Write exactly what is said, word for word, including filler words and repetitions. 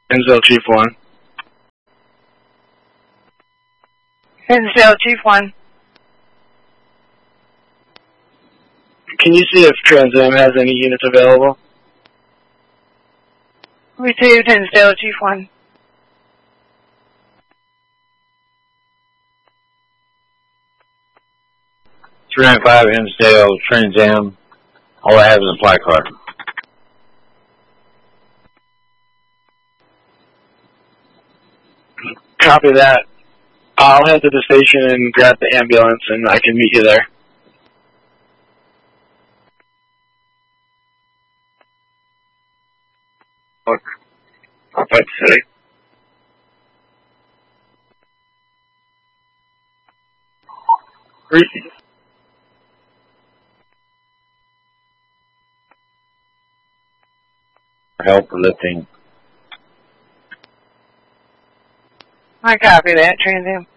Hinsdale Chief one. Hinsdale Chief one. Can you see if Trans Am has any units available? Received, Hinsdale Chief one. three nine five Hinsdale, Trans Am. All I have is a fly car. Copy that. I'll head to the station and grab the ambulance, and I can meet you there. Look, I'll fight the city. Re- Help for lifting. I copy that, Trans Am.